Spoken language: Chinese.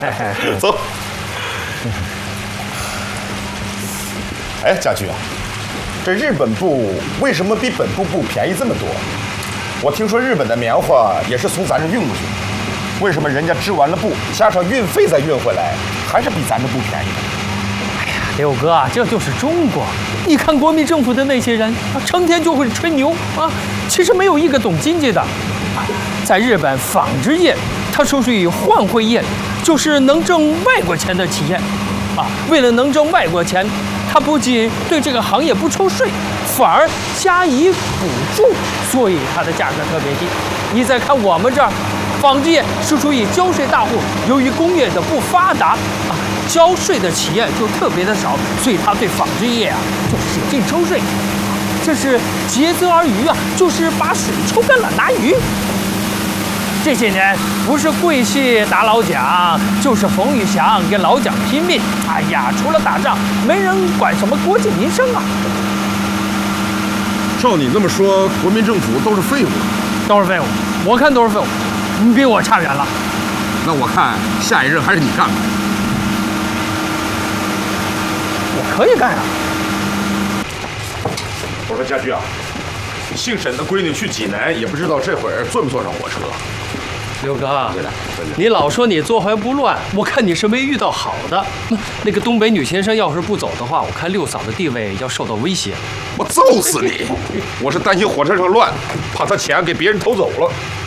走。哎，家驹啊，这日本布为什么比本部布便宜这么多？我听说日本的棉花也是从咱这运过去的，为什么人家织完了布，加上运费再运回来，还是比咱这布便宜的？ 哎呀，刘哥，这就是中国。你看国民政府的那些人啊，成天就会吹牛啊，其实没有一个懂经济的。在日本，纺织业它属于换汇业，就是能挣外国钱的企业啊。为了能挣外国钱，它不仅对这个行业不抽税，反而加以补助，所以它的价格特别低。你再看我们这儿，纺织业是属于交税大户，由于工业的不发达啊，交税的企业就特别的少，所以它对纺织业啊就使劲抽税。这是竭泽而渔啊，就是把水抽干了拿鱼。这些年不是桂系打老蒋，就是冯玉祥跟老蒋拼命。哎呀，除了打仗，没人管什么国计民生啊。 照你这么说，国民政府都是废物， 都是废物，我看都是废物，你比我差远了。 那我看下一任还是你干吧。 我可以干啊。 我说家驹啊，姓沈的闺女去济南，也不知道这会儿坐没坐上火车。 刘哥，你老说你坐怀不乱，我看你是没遇到好的。那个东北女先生要是不走的话，我看六嫂的地位要受到威胁。 我揍死你！我是担心火车上乱，怕他钱给别人偷走了。